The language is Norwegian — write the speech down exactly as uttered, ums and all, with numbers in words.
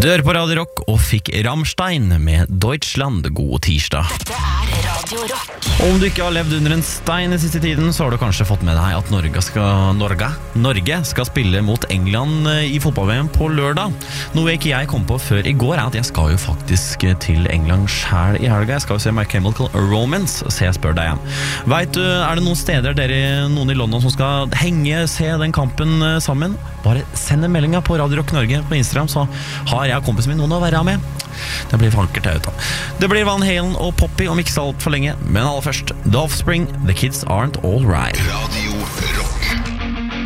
Dør på Radio Rock og fikk Rammstein med Deutschland. God tirsdag. Dette er Radio Rock. Om du ikke har levd under en stein i siste tiden, så har du kanskje fått med deg at Norge skal, Norge, Norge skal spille mot England i fotball-V M på lørdag. Noe ikke jeg kom på før i går er at jeg skal jo faktisk til England selv i helga. Jeg skal jo se My Chemical Romance, så jeg spør deg igjen. Vet du, er det noen steder dere, noen i London som skal henge, se den kampen sammen? Bare send en melding på Radio Rock Norge på Instagram, så har jeg og kompisen min noen å være med. Det blir vankert ut da. Det blir Van Halen og Poppy om ikke så alt for lenge, men aller først The Offspring, The Kids Aren't All Right.